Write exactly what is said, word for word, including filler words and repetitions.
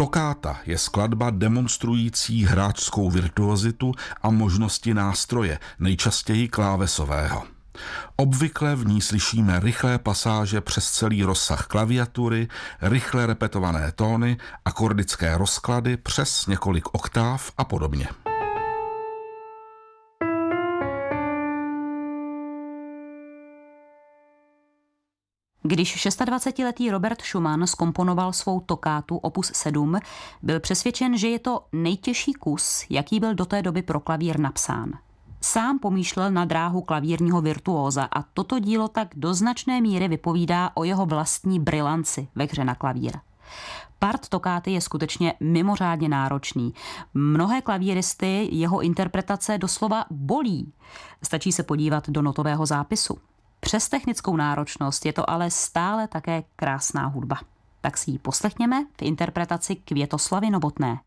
Toccata je skladba demonstrující hráčskou virtuozitu a možnosti nástroje, nejčastěji klávesového. Obvykle v ní slyšíme rychlé pasáže přes celý rozsah klaviatury, rychle repetované tóny, akordické rozklady přes několik oktáv a podobně. Když dvacetšestiletý Robert Schumann zkomponoval svou tokátu opus sedm, byl přesvědčen, že je to nejtěžší kus, jaký byl do té doby pro klavír napsán. Sám pomýšlel na dráhu klavírního virtuóza a toto dílo tak do značné míry vypovídá o jeho vlastní brilanci ve hře na klavír. Part tokáty je skutečně mimořádně náročný. Mnohé klavíristy jeho interpretace doslova bolí. Stačí se podívat do notového zápisu. Přes technickou náročnost je to ale stále také krásná hudba. Tak si ji poslechněme v interpretaci Květoslavy Novotné.